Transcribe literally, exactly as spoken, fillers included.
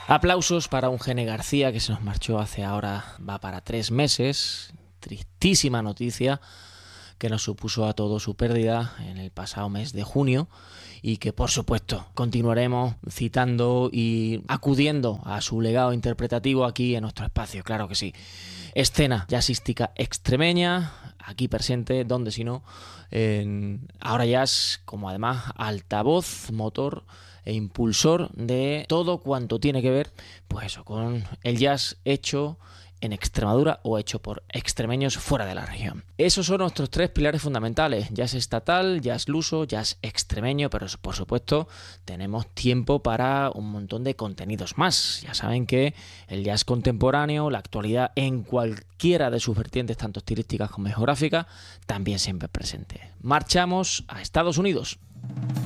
Aplausos para un Gene García que se nos marchó hace ahora, va para tres meses. Tristísima noticia que nos supuso a todos su pérdida en el pasado mes de junio y que, por supuesto, continuaremos citando y acudiendo a su legado interpretativo aquí en nuestro espacio, claro que sí. Escena jazzística extremeña, aquí presente, donde si no, en Ahora Jazz, como además altavoz, motor e impulsor de todo cuanto tiene que ver, pues eso, con el jazz hecho en Extremadura o hecho por extremeños fuera de la región. Esos son nuestros tres pilares fundamentales: jazz estatal, jazz luso, jazz extremeño, pero por supuesto tenemos tiempo para un montón de contenidos más. Ya saben que el jazz contemporáneo, la actualidad en cualquiera de sus vertientes, tanto estilísticas como geográficas, también siempre presente. Marchamos a Estados Unidos.